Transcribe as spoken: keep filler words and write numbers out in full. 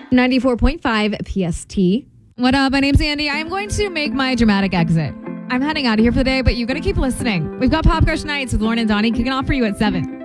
ninety-four point five P S T. What up? My name's Andy. I'm going to make my dramatic exit. I'm heading out of here for the day, but you're going to keep listening. We've got Pop Crush Nights with Lauren and Donnie kicking off for you at seven.